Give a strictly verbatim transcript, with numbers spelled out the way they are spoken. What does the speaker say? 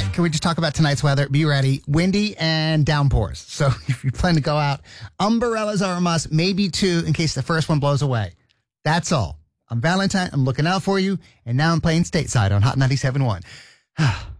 right, can we just talk about tonight's weather? Be ready. Windy and downpours. So if you plan to go out, umbrellas are a must, maybe two in case the first one blows away. That's all. I'm Valentine. I'm looking out for you. And now I'm playing stateside on Hot ninety-seven point one.